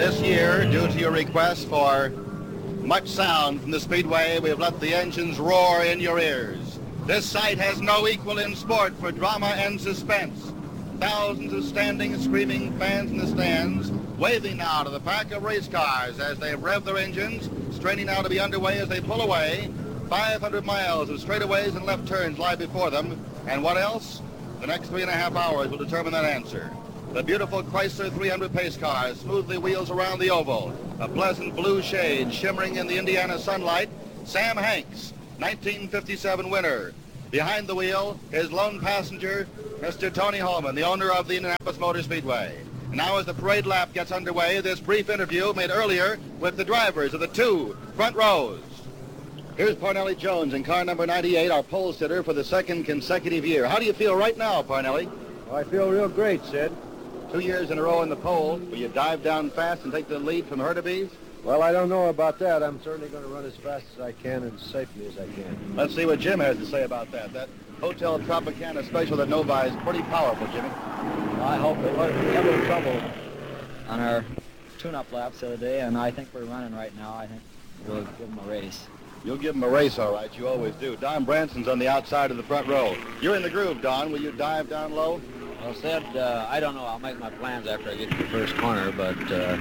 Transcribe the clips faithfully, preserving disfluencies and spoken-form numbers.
This year, due to your request for much sound from the Speedway, we have let the engines roar in your ears. This sight has no equal in sport for drama and suspense. Thousands of standing and screaming fans in the stands, waving now to the pack of race cars as they rev their engines, straining now to be underway as they pull away. five hundred miles of straightaways and left turns lie before them. And what else? The next three and a half hours will determine that answer. The beautiful Chrysler three hundred pace car smoothly wheels around the oval, a pleasant blue shade shimmering in the Indiana sunlight. Sam Hanks, nineteen fifty-seven winner. Behind the wheel, his lone passenger, Mister Tony Holman, the owner of the Indianapolis Motor Speedway. And now as the parade lap gets underway, this brief interview made earlier with the drivers of the two front rows. Here's Parnelli Jones in car number ninety-eight, our pole sitter for the second consecutive year. How do you feel right now, Parnelli? Well, I feel real great, Sid. Two years in a row in the pole. Will you dive down fast and take the lead from Hurtubise? Well, I don't know about that. I'm certainly going to run as fast as I can and as safely as I can. Let's see what Jim has to say about that. That Hotel Tropicana special that Novi is pretty powerful, Jimmy. I hope we won't have any trouble on our tune-up laps the other day, and I think we're running right now. I think we'll give them a race. You'll give them a race, all right. You always do. Don Branson's on the outside of the front row. You're in the groove, Don. Will you dive down low? Well, Sid, uh, I don't know. I'll make my plans after I get to the first corner, but uh,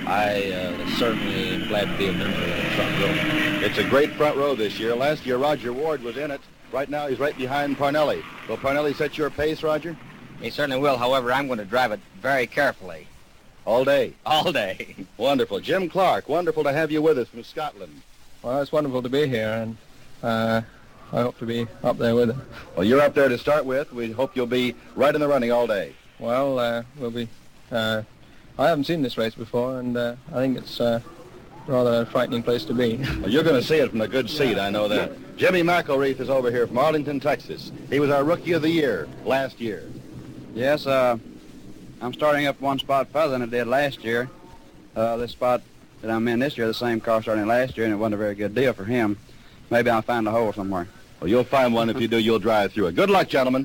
I uh, certainly am glad to be a member of the front row. It's a great front row this year. Last year, Roger Ward was in it. Right now, he's right behind Parnelli. Will Parnelli set your pace, Roger? He certainly will. However, I'm going to drive it very carefully. All day? All day. Wonderful. Jim Clark, wonderful to have you with us from Scotland. Well, it's wonderful to be here, and uh, I hope to be up there with him. Well, you're up there to start with. We hope you'll be right in the running all day. Well, uh, we'll be... Uh, I haven't seen this race before, and uh, I think it's uh, rather a frightening place to be. Well, you're going to see it from a good seat, I know that. Jimmy McElreath is over here from Arlington, Texas. He was our Rookie of the Year last year. Yes, uh, I'm starting up one spot further than I did last year. Uh, this spot that I'm in this year, the same car starting last year, and it wasn't a very good deal for him. Maybe I'll find a hole somewhere. Well, you'll find one. If you do, you'll drive through it. Good luck, gentlemen.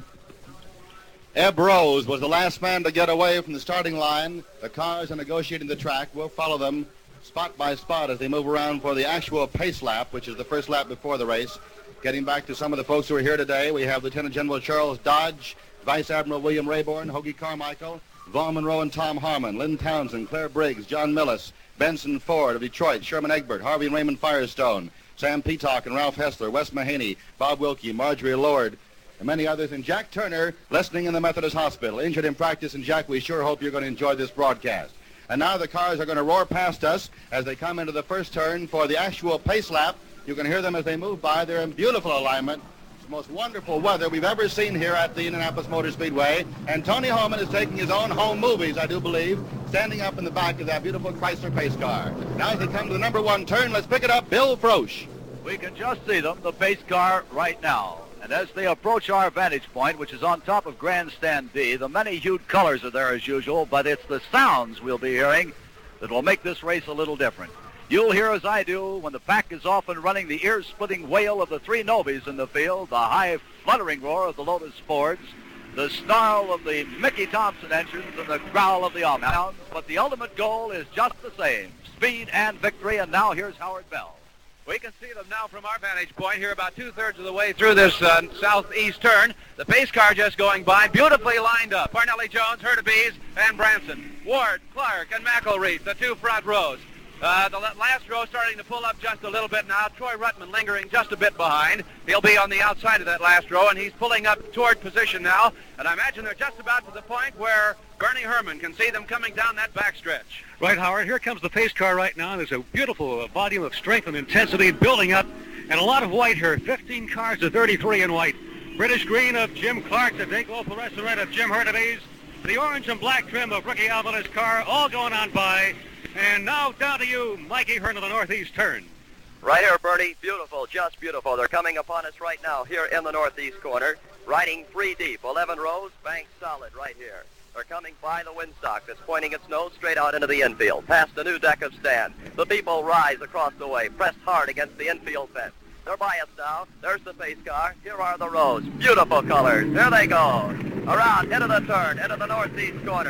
Eb Rose was the last man to get away from the starting line. The cars are negotiating the track. We'll follow them spot by spot as they move around for the actual pace lap, which is the first lap before the race. Getting back to some of the folks who are here today, we have Lieutenant General Charles Dodge, Vice Admiral William Rayborn, Hoagie Carmichael, Vaughn Monroe and Tom Harmon, Lynn Townsend, Claire Briggs, John Millis, Benson Ford of Detroit, Sherman Egbert, Harvey and Raymond Firestone, Sam Peacock and Ralph Hessler, Wes Mahaney, Bob Wilkie, Marjorie Lord, and many others, and Jack Turner listening in the Methodist Hospital. Injured in practice, and Jack, we sure hope you're going to enjoy this broadcast. And now the cars are going to roar past us as they come into the first turn for the actual pace lap. You can hear them as they move by. They're in beautiful alignment. The most wonderful weather we've ever seen here at the Indianapolis Motor Speedway. And Tony Holman is taking his own home movies, I do believe, standing up in the back of that beautiful Chrysler pace car. Now as they come to the number one turn, let's pick it up, Bill Frosch. We can just see them, the pace car, right now. And as they approach our vantage point, which is on top of Grandstand D, the many-hued colors are there as usual, but it's the sounds we'll be hearing that will make this race a little different. You'll hear, as I do, when the pack is off and running, the ear-splitting wail of the three Novies in the field, the high fluttering roar of the Lotus Fords, the snarl of the Mickey Thompson engines, and the growl of the Omni. But the ultimate goal is just the same, speed and victory, and now here's Howard Bell. We can see them now from our vantage point here about two-thirds of the way through this uh, southeast turn. The pace car just going by, beautifully lined up. Parnelli Jones, Hurtubise, and Branson. Ward, Clark, and McElreath, the two front rows. Uh, the last row starting to pull up just a little bit now. Troy Ruttman lingering just a bit behind. He'll be on the outside of that last row, and he's pulling up toward position now. And I imagine they're just about to the point where Bernie Herman can see them coming down that backstretch. Right, Howard. Here comes the pace car right now. There's a beautiful uh, volume of strength and intensity building up, and a lot of white here. fifteen cars to thirty-three in white. British green of Jim Clark, the Dago fluorescent of Jim Hurtubise, the orange and black trim of Ricky Alvarez's car, all going on by. And now down to you, Mikey Hearn of the northeast turn. Right here, Bernie. Beautiful, just beautiful. They're coming upon us right now here in the northeast corner, riding three deep, eleven rows, banked solid right here. They're coming by the windsock that's pointing its nose straight out into the infield, past the new deck of stand. The people rise across the way, pressed hard against the infield fence. They're by us now. There's the pace car. Here are the rows. Beautiful colors. There they go. Around, into the turn, into the northeast corner.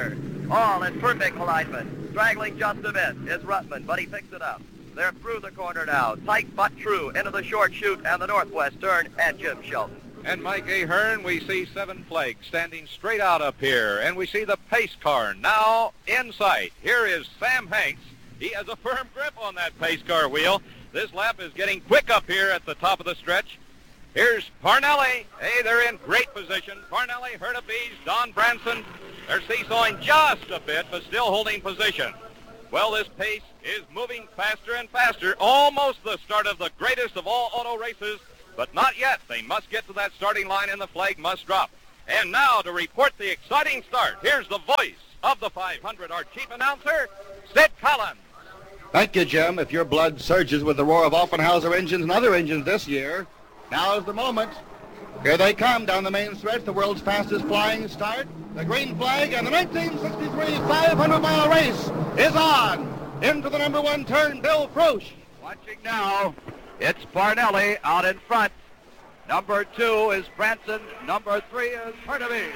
All in perfect alignment. Straggling just a bit is Rutman, but he picks it up. They're through the corner now. Tight but true into the short chute and the northwest turn and Jim Shelton. And Mike Ahern, we see Seven Flags standing straight out up here. And we see the pace car now in sight. Here is Sam Hanks. He has a firm grip on that pace car wheel. This lap is getting quick up here at the top of the stretch. Here's Parnelli. Hey, they're in great position. Parnelli, Hurtubise, Don Branson. They're seesawing just a bit, but still holding position. Well, this pace is moving faster and faster. Almost the start of the greatest of all auto races, but not yet. They must get to that starting line and the flag must drop. And now to report the exciting start, here's the voice of the five hundred, our chief announcer, Sid Collins. Thank you, Jim. If your blood surges with the roar of Offenhauser engines and other engines this year, now's the moment. Here they come down the main stretch, the world's fastest flying start. The green flag and the nineteen sixty-three five hundred mile race is on. Into the number one turn, Bill Frosch. Watching now, it's Parnelli out in front. Number two is Branson. Number three is Hurtubise.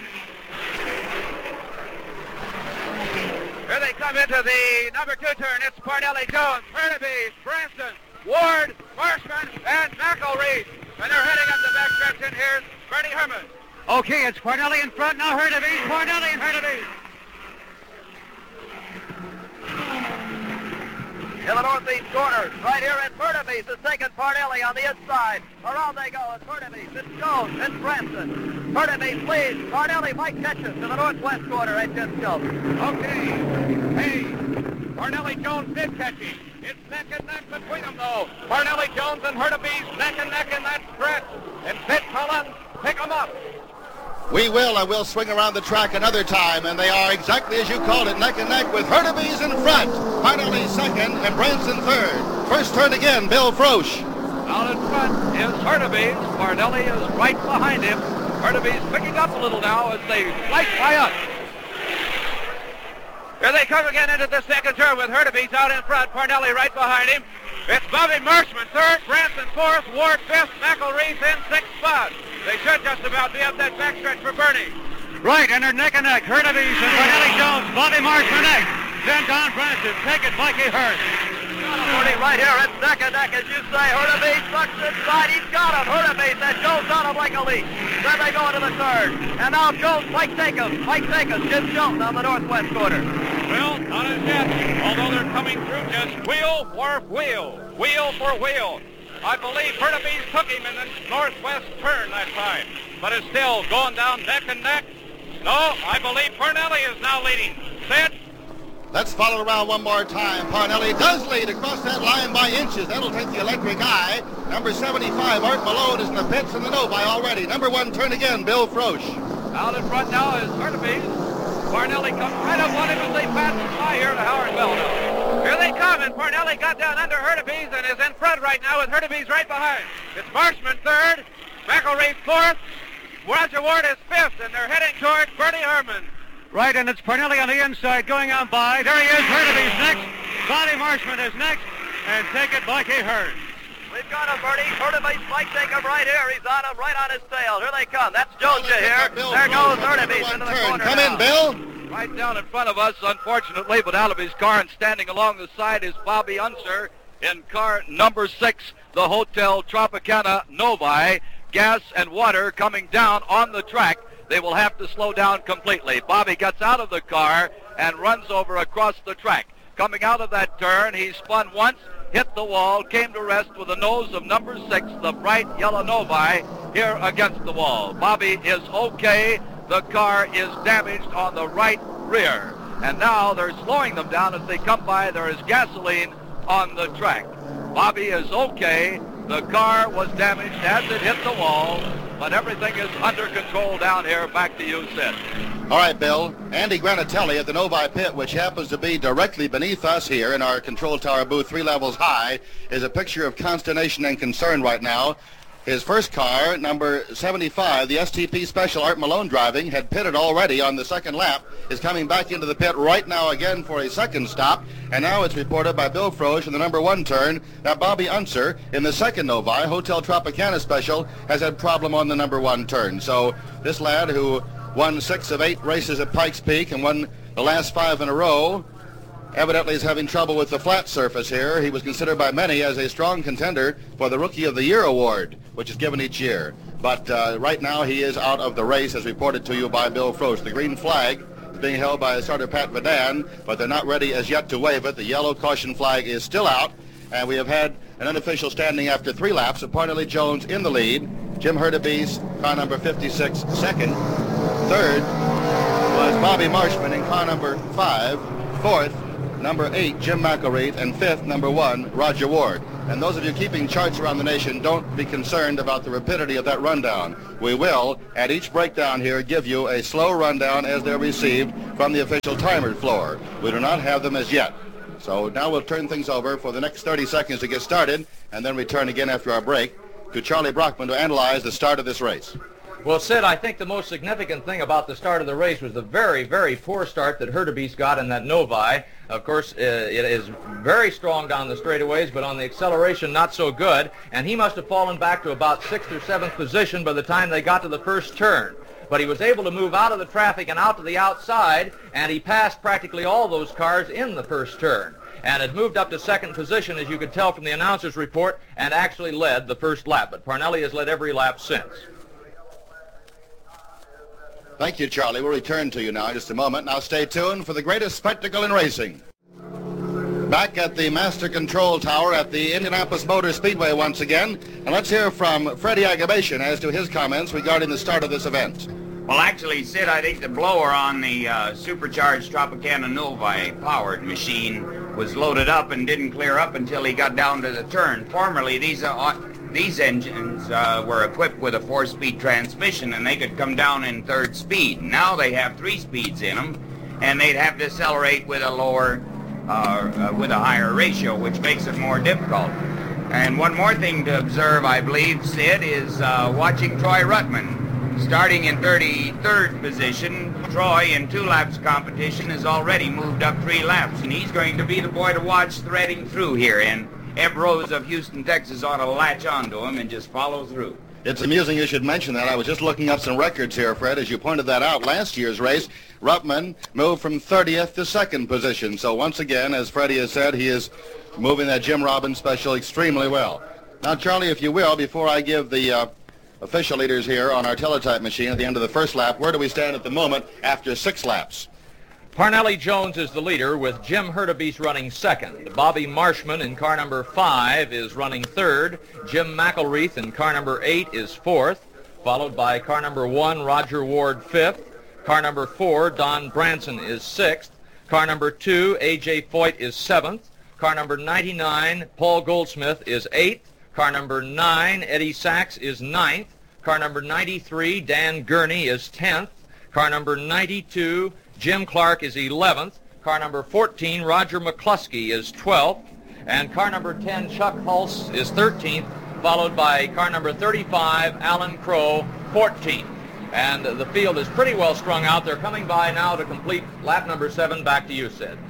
Here they come into the number two turn. It's Parnelli, Jones, Hurtubise, Branson, Ward, Marshman, and McElreath. And they're heading up the backstretch, and here's Bernie Herman. Okay, it's Parnelli in front, now Hurtubise, Parnelli and Hurtubise. In the northeast corner, right here at Hurtubise is taking Parnelli on the inside. Around they go. It's Hurtubise, it's Jones, it's Branson. Hurtubise leads. Parnelli might catch him to the northwest corner at Jim Shelton. Okay. Hey, Parnelli Jones did catch him. It's neck and neck between them, though. Parnelli Jones and Hurtubise neck and neck in that stretch. And Sid Collins pick them up. We will, and we'll swing around the track another time, and they are exactly as you called it, neck and neck with Hurtubise in front, Parnelli second, and Branson third. First turn again, Bill Frosch. Out in front is Hurtubise. Parnelli is right behind him. Hurtubise picking up a little now as they flash by us. Here they come again into the second turn with Hurtubise out in front, Parnelli right behind him. It's Bobby Marshman third, Branson fourth, Ward fifth, McElreath in sixth spot. They should just about be up that backstretch for Bernie. Right, and they're neck and neck. Hurtubise and Parnelli Jones, Bobby Marshman next. Then Don Branson, take it, Mikey Hurt. Bernie right here, it's neck and neck, as you say. Hurtubise sucks inside, he's got him. Hurtubise, and Jones on him like a leak. Then they go into the third. And now Jones might take him, might take him. Jim Shelton on the northwest corner. Well, not as yet, although they're coming through just wheel for wheel, wheel for wheel. I believe Hurtubise took him in the northwest turn that time, but is still going down neck and neck. No, I believe Parnelli is now leading. Sid? Let's follow around one more time. Parnelli does lead across that line by inches. That'll take the electric eye. Number seventy-five, Art Malone, is in the pits in the Novi already. Number one turn again, Bill Frosch. Out in front now is Hurtubise. Parnelli comes right up on him as they pass by here to Howard Bell now. Here they come, and Parnelli got down under Hurtubise and is in front right now with Hurtubise right behind. It's Marshman third, McElreath fourth, Roger Ward is fifth, and they're heading toward Bernie Herman. Right, and it's Parnelli on the inside going on by. There he is, Hurtubise next. Bobby Marshman is next, and take it, Mikey Hurt. We've got him, Bernie. Hurtubise might take him right here. He's on him, right on his tail. Here they come. That's Joja here. There goes Hurtubise into the corner Come now. in, Bill. Right down in front of us, unfortunately, but out of his car and standing along the side is Bobby Unser in car number six, the Hotel Tropicana Novi. Gas and water coming down on the track. They will have to slow down completely. Bobby gets out of the car and runs over across the track. Coming out of that turn, he spun once, hit the wall, came to rest with the nose of number six, the bright yellow Novi, here against the wall. Bobby is okay. The car is damaged on the right rear. And now they're slowing them down as they come by. There is gasoline on the track. Bobby is okay. The car was damaged as it hit the wall, but everything is under control down here. Back to you, Sid. All right, Bill. Andy Granatelli at the Novi pit, which happens to be directly beneath us here in our control tower booth, three levels high, is a picture of consternation and concern right now. His first car, number seventy-five, the S T P Special Art Malone driving, had pitted already on the second lap, is coming back into the pit right now again for a second stop, and now it's reported by Bill Frosch in the number one turn that Bobby Unser in the second Novi, Hotel Tropicana Special, has had problem on the number one turn. So this lad who won six of eight races at Pikes Peak and won the last five in a row. Evidently is having trouble with the flat surface here. He was considered by many as a strong contender for the Rookie of the Year award, which is given each year. But uh, right now he is out of the race, as reported to you by Bill Frost. The green flag is being held by starter Pat Vadan, but they're not ready as yet to wave it. The yellow caution flag is still out, and we have had an unofficial standing after three laps of Parnelli Jones in the lead. Jim Hurtubise, car number fifty-six, second. Third was Bobby Marshman in car number five. Fourth, number eight, Jim McElreath, and fifth, number one, Roger Ward. And those of you keeping charts around the nation, don't be concerned about the rapidity of that rundown. We will, at each breakdown here, give you a slow rundown as they're received from the official timer floor. We do not have them as yet. So now we'll turn things over for the next thirty seconds to get started, and then return again after our break to Charlie Brockman to analyze the start of this race. Well, Sid, I think the most significant thing about the start of the race was the very, very poor start that Hurtubise got in that Novi. Of course, uh, it is very strong down the straightaways, but on the acceleration, not so good. And he must have fallen back to about sixth or seventh position by the time they got to the first turn. But he was able to move out of the traffic and out to the outside, and he passed practically all those cars in the first turn. And had moved up to second position, as you could tell from the announcer's report, and actually led the first lap. But Parnelli has led every lap since. Thank you, Charlie. We'll return to you now in just a moment. Now stay tuned for the greatest spectacle in racing. Back at the Master Control Tower at the Indianapolis Motor Speedway once again. And let's hear from Freddie Agabation as to his comments regarding the start of this event. Well, actually, Sid, I think the blower on the uh, supercharged Tropicana Novi powered machine was loaded up and didn't clear up until he got down to the turn. Formerly, these uh, these engines uh, were equipped with a four-speed transmission, and they could come down in third speed. Now they have three speeds in them, and they'd have to accelerate with a lower, uh, uh, with a higher ratio, which makes it more difficult. And one more thing to observe, I believe, Sid, is uh, watching Troy Ruttman. Starting in thirty-third position, Troy in two laps competition has already moved up three laps, and he's going to be the boy to watch threading through here. And Eb Rose of Houston, Texas ought to latch onto him and just follow through. It's amusing you should mention that. I was just looking up some records here, Fred, as you pointed that out. Last year's race, Ruttman moved from thirtieth to second position. So once again, as Freddie has said, he is moving that Jim Robbins special extremely well. Now, Charlie, if you will, before I give the uh, official leaders here on our teletype machine at the end of the first lap, where do we stand at the moment after six laps? Parnelli Jones is the leader with Jim Hurtubise running second. Bobby Marshman in car number five is running third. Jim McElreath in car number eight is fourth, followed by car number one, Roger Ward, fifth. Car number four, Don Branson, is sixth. Car number two, A J Foyt, is seventh. Car number ninety-nine, Paul Goldsmith, is eighth. Car number nine, Eddie Sachs, is ninth. Car number ninety-three, Dan Gurney, is tenth. Car number ninety-two, Jim Clark, is eleventh. Car number fourteen, Roger McCluskey, is twelfth. And car number ten, Chuck Hulse, is thirteenth, followed by car number thirty-five, Alan Crow, fourteenth. And the field is pretty well strung out. They're coming by now to complete lap number seven. Back to you, Sid.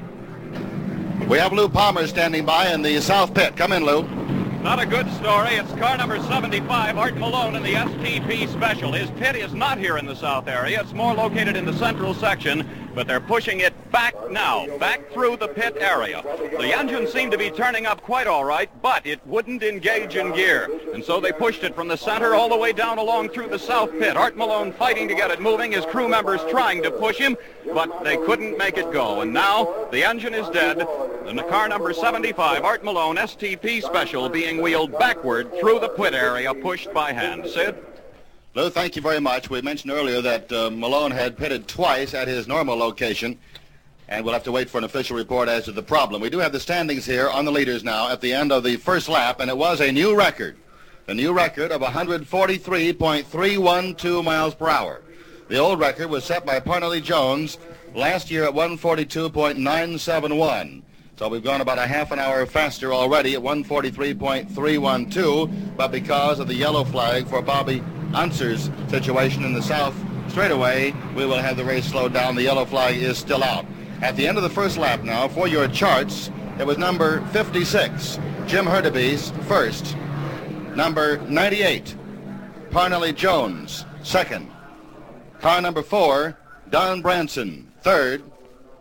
We have Lou Palmer standing by in the south pit. Come in, Lou. Not a good story. It's car number seventy-five, Art Malone, in the S T P Special. His pit is not here in the south area. It's more located in the central section, but they're pushing it back now, back through the pit area. The engine seemed to be turning up quite all right, but it wouldn't engage in gear. And so they pushed it from the center all the way down along through the south pit. Art Malone fighting to get it moving, his crew members trying to push him, but they couldn't make it go. And now the engine is dead, and the car number seventy-five, Art Malone, S T P Special, being wheeled backward through the pit area, pushed by hand. Sid? Lou, thank you very much. We mentioned earlier that uh, Malone had pitted twice at his normal location, and we'll have to wait for an official report as to the problem. We do have the standings here on the leaders now at the end of the first lap, and it was a new record, a new record of one forty-three point three one two miles per hour. The old record was set by Parnelli Jones last year at one forty-two point nine seven one. So we've gone about a half an hour faster already at one forty-three point three one two, but because of the yellow flag for Bobby Unser's situation in the south straightaway, we will have the race slowed down. The yellow flag is still out. At the end of the first lap now, for your charts, it was number fifty-six, Jim Hurtubise, first. Number ninety-eight, Parnelli Jones, second. Car number four, Don Branson, third.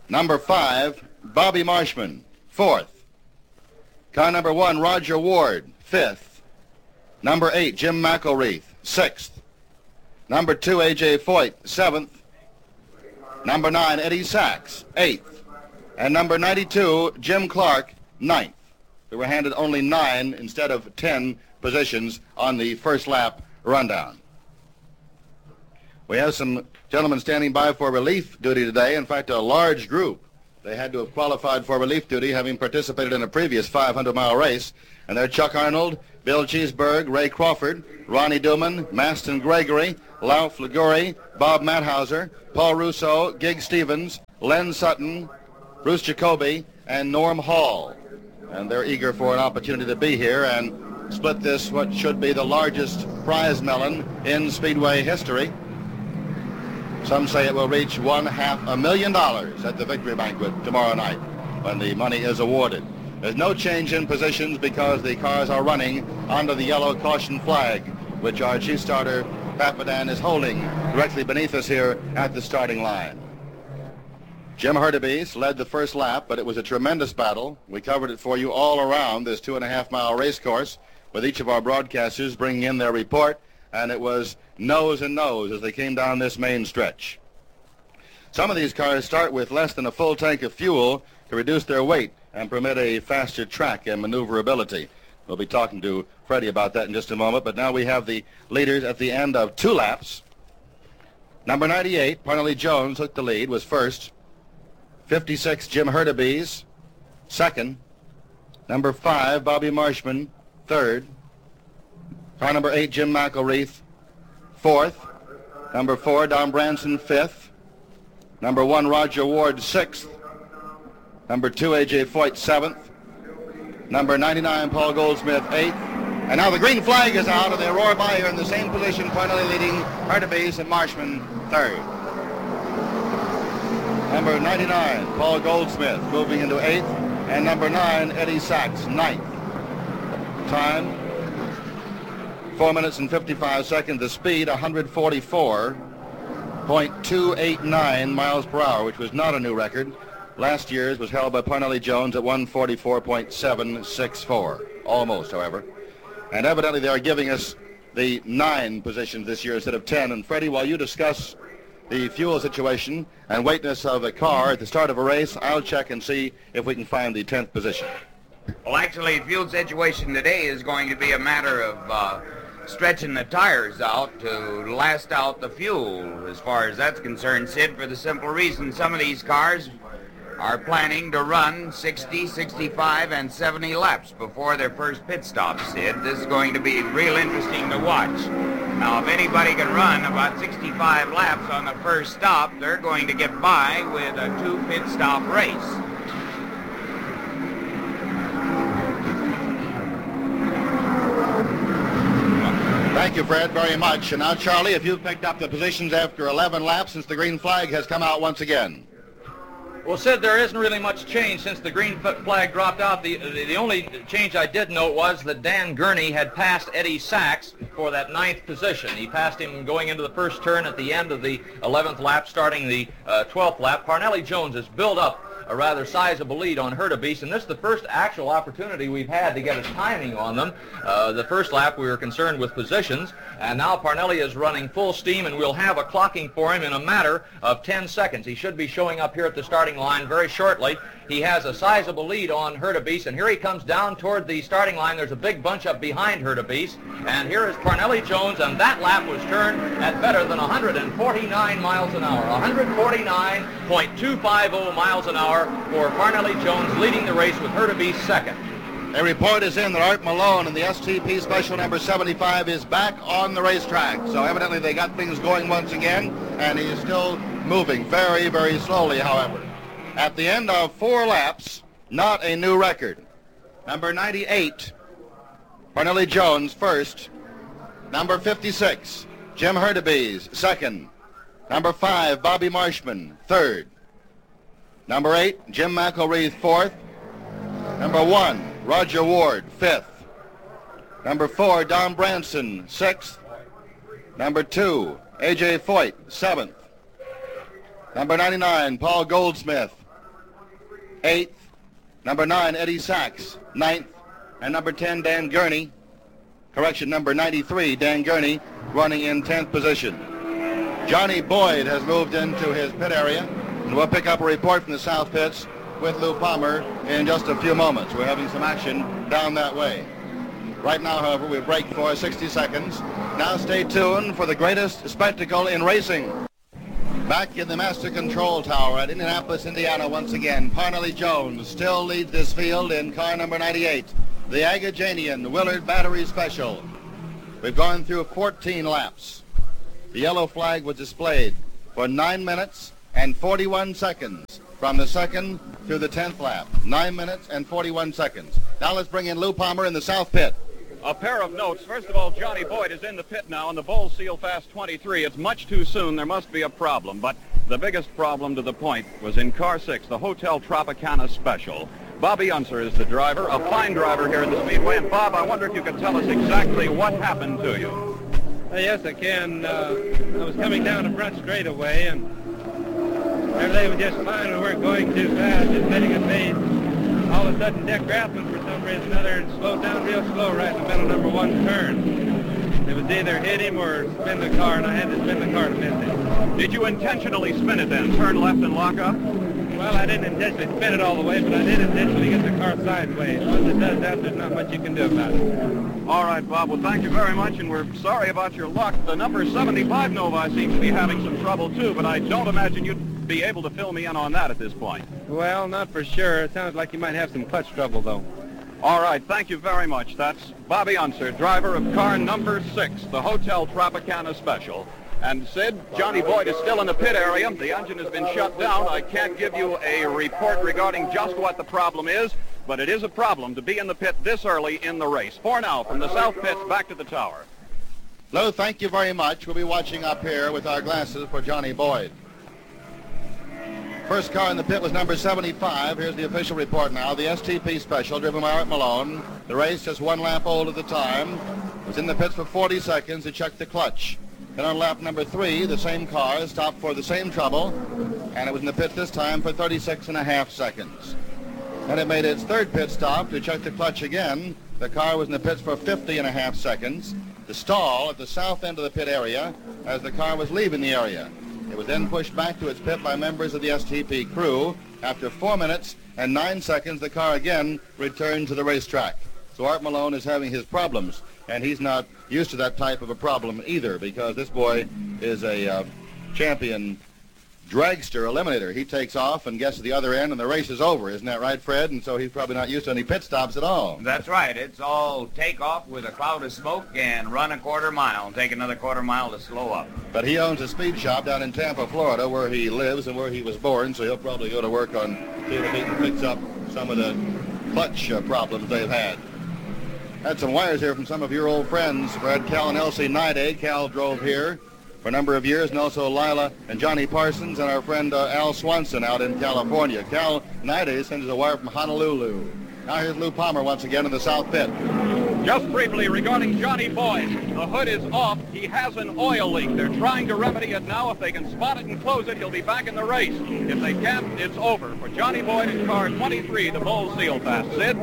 Number five, Bobby Marshman, fourth. Car number one, Roger Ward, fifth. Number eight, Jim McElreath, sixth. Number two, A J Foyt, seventh. Number nine, Eddie Sachs, eighth. And number ninety-two, Jim Clark, ninth. We were handed only nine instead of ten positions on the first lap rundown. We have some gentlemen standing by for relief duty today. In fact, a large group. They had to have qualified for relief duty, having participated in a previous five hundred mile race. And they're Chuck Arnold, Bill Cheeseburg, Ray Crawford, Ronnie Duman, Maston Gregory, Lauf Liguri, Bob Mathauser, Paul Russo, Gig Stevens, Len Sutton, Bruce Jacoby, and Norm Hall. And they're eager for an opportunity to be here and split this, what should be the largest prize melon in Speedway history. Some say it will reach one half a million dollars at the victory banquet tomorrow night when the money is awarded. There's no change in positions because the cars are running under the yellow caution flag, which our chief starter, Papadan, is holding directly beneath us here at the starting line. Jim Hurtubise led the first lap, but it was a tremendous battle. We covered it for you all around this two and a half mile race course with each of our broadcasters bringing in their report, and it was nose and nose as they came down this main stretch. Some of these cars start with less than a full tank of fuel to reduce their weight and permit a faster track and maneuverability. We'll be talking to Freddie about that in just a moment, but now we have the leaders at the end of two laps. Number ninety-eight, Parnelli Jones, took the lead, was first. fifty-six, Jim Hurtubise, second. Number five, Bobby Marshman, third. Car number eight, Jim McElreath, fourth. Number four, Don Branson, fifth. Number one, Roger Ward, sixth. Number two, A J Foyt, seventh. Number ninety-nine, Paul Goldsmith, eighth. And now the green flag is out, and they roar by here in the same position, Parnelli leading, Hurtubise and Marshman, third. Number ninety-nine, Paul Goldsmith, moving into eighth. And number nine, Eddie Sachs, ninth. Time, four minutes and fifty-five seconds. The speed, one forty-four point two eight nine miles per hour, which was not a new record. Last year's was held by Parnelli Jones at one forty-four point seven six four. Almost, however. And evidently they are giving us the nine positions this year instead of ten. And Freddie, while you discuss the fuel situation and weightness of a car at the start of a race, I'll check and see if we can find the tenth position. Well, actually, the fuel situation today is going to be a matter of uh, stretching the tires out to last out the fuel, as far as that's concerned, Sid, for the simple reason some of these cars are planning to run sixty, sixty-five, and seventy laps before their first pit stop, Sid. This is going to be real interesting to watch. Now, if anybody can run about sixty-five laps on the first stop, they're going to get by with a two pit stop race. Thank you, Fred, very much. And now, Charlie, if you've picked up the positions after eleven laps since the green flag has come out once again. Well, Sid, there isn't really much change since the green flag dropped out. The, the, the only change I did note was that Dan Gurney had passed Eddie Sachs for that ninth position. He passed him going into the first turn at the end of the eleventh lap, starting the uh, twelfth lap. Parnelli Jones has built up a rather sizable lead on Hurtubise, and this is the first actual opportunity we've had to get a timing on them. Uh, the first lap we were concerned with positions, and now Parnelli is running full steam, and we'll have a clocking for him in a matter of ten seconds. He should be showing up here at the starting line very shortly. He has a sizable lead on Hurtubise, and here he comes down toward the starting line. There's a big bunch up behind Hurtubise, and here is Parnelli Jones, and that lap was turned at better than one forty-nine miles an hour. one forty-nine point two five zero miles an hour for Parnelli Jones, leading the race with Hurtubise second. A report is in that Art Malone in the S T P special number seventy-five is back on the racetrack. So evidently they got things going once again, and he is still moving very, very slowly, however. At the end of four laps, not a new record. Number ninety-eight, Parnelli Jones, first. Number fifty-six, Jim Hurtubise, second. Number five, Bobby Marshman, third. Number eight, Jim McElreath, fourth. Number one, Roger Ward, fifth. Number four, Don Branson, sixth. Number two, A J Foyt, seventh. Number ninety-nine, Paul Goldsmith, eighth. Number nine, Eddie Sachs, ninth. And number ten, Dan Gurney. Correction, number ninety-three, Dan Gurney, running in tenth position. Johnny Boyd has moved into his pit area, and we'll pick up a report from the south pits with Lou Palmer in just a few moments. We're having some action down that way. Right now, however, we break for sixty seconds. Now stay tuned for the greatest spectacle in racing. Back in the Master Control Tower at Indianapolis, Indiana once again, Parnelli Jones still leads this field in car number ninety-eight, the Agajanian Willard Battery Special. We've gone through fourteen laps. The yellow flag was displayed for nine minutes and forty-one seconds from the second through the tenth lap. Nine minutes and forty-one seconds. Now let's bring in Lou Palmer in the south pit. A pair of notes. First of all, Johnny Boyd is in the pit now in the Bull Seal Fast twenty-three. It's much too soon. There must be a problem. But the biggest problem to the point was in car six, the Hotel Tropicana Special. Bobby Unser is the driver, a fine driver here at the Speedway. And Bob, I wonder if you could tell us exactly what happened to you. Uh, yes, I can. Uh, I was coming down a front straightaway, and everything was just fine. We weren't going too fast, just setting a pace. All of a sudden, Dick Rathman, for some reason or other, and slowed down real slow right in the middle of number one turn. It was either hit him or spin the car, and I had to spin the car to miss it. Did you intentionally spin it then, turn left and lock up? Well, I didn't intentionally spin it all the way, but I did intentionally get the car sideways. Once it does that, there's not much you can do about it. All right, Bob. Well, thank you very much, and we're sorry about your luck. The number seventy-five Novi seems to be having some trouble, too, but I don't imagine you'd be able to fill me in on that at this point. Well, not for sure. It sounds like you might have some clutch trouble, though. All right, thank you very much. That's Bobby Unser, driver of car number six, the Hotel Tropicana Special. And Sid, Johnny Boyd is still in the pit area. The engine has been shut down. I can't give you a report regarding just what the problem is, but it is a problem to be in the pit this early in the race. For now, from the south pits back to the tower. Lou, thank you very much. We'll be watching up here with our glasses for Johnny Boyd. First car in the pit was number seventy-five. Here's the official report now. The S T P Special, driven by Art Malone. The race just one lap old at the time. Was in the pits for forty seconds to check the clutch. Then on lap number three, the same car stopped for the same trouble, and it was in the pit this time for thirty-six and a half seconds. Then it made its third pit stop to check the clutch again. The car was in the pits for fifty and a half seconds. The stall at the south end of the pit area as the car was leaving the area. It was then pushed back to its pit by members of the S T P crew. After four minutes and nine seconds, the car again returned to the racetrack. So Art Malone is having his problems, and he's not used to that type of a problem either, because this boy is a uh, champion dragster eliminator. He takes off and gets to the other end, and the race is over. Isn't that right, Fred? And so he's probably not used to any pit stops at all. That's right. It's all take off with a cloud of smoke and run a quarter mile and take another quarter mile to slow up. But he owns a speed shop down in Tampa, Florida, where he lives and where he was born, so he'll probably go to work on seeing if he can fix up some of the clutch uh, problems they've had. Had some wires here from some of your old friends, Fred, Cal and Elsie Nide. Cal drove here for a number of years, and also Lila and Johnny Parsons and our friend uh, Al Swanson out in California. Cal Nide sends us a wire from Honolulu. Now here's Lou Palmer once again in the south pit. Just briefly regarding Johnny Boyd, the hood is off. He has an oil leak. They're trying to remedy it now. If they can spot it and close it, he'll be back in the race. If they can't, it's over for Johnny Boyd in car twenty-three, the Bull Seal Fast. Sid?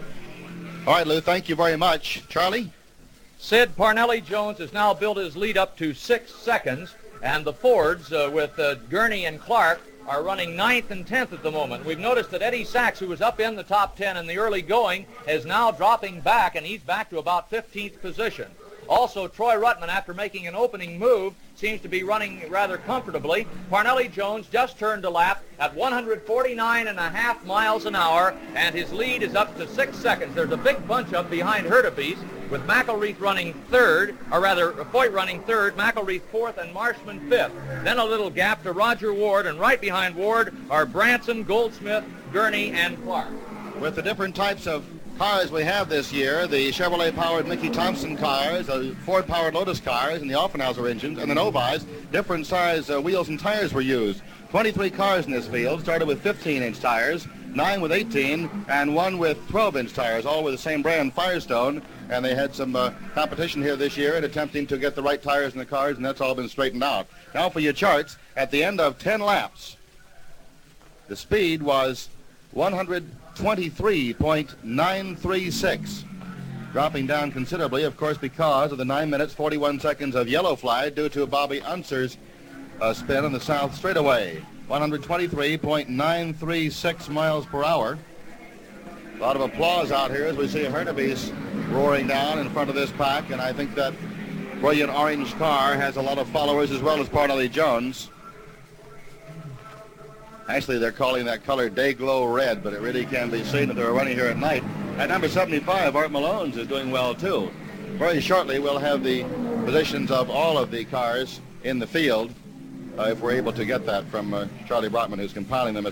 All right, Lou, thank you very much. Charlie? Sid, Parnelli Jones has now built his lead up to six seconds, and the Fords uh, with uh, Gurney and Clark are running ninth and tenth at the moment. We've noticed that Eddie Sachs, who was up in the top ten in the early going, is now dropping back, and he's back to about fifteenth position. Also, Troy Ruttman, after making an opening move, seems to be running rather comfortably. Parnelli Jones just turned a lap at one hundred forty-nine and a half miles an hour, and his lead is up to six seconds. There's a big bunch up behind Hurtubise, with McElreath running third, or rather, Foyt running third, McElreath fourth, and Marshman fifth. Then a little gap to Roger Ward, and right behind Ward are Branson, Goldsmith, Gurney, and Clark. With the different types of cars we have this year, the Chevrolet-powered Mickey Thompson cars, the Ford-powered Lotus cars, and the Offenhauser engines, and the Novis, different size uh, wheels and tires were used. twenty-three cars in this field, started with fifteen inch tires, nine with eighteen, and one with twelve inch tires, all with the same brand, Firestone. And they had some uh, competition here this year in attempting to get the right tires in the cars, and that's all been straightened out. Now for your charts, at the end of ten laps, the speed was one twenty-three point nine three six. Dropping down considerably, of course, because of the nine minutes, forty-one seconds of yellow flag due to Bobby Unser's uh, spin on the south straightaway. one twenty-three point nine three six miles per hour. A lot of applause out here as we see Hurtubise roaring down in front of this pack, and I think that brilliant orange car has a lot of followers as well as Parnelli Jones. Actually, they're calling that color Day Glow Red, but it really can be seen if they were running here at night. At number seventy-five, Art Malone's is doing well, too. Very shortly, we'll have the positions of all of the cars in the field, uh, if we're able to get that from uh, Charlie Brotman, who's compiling them.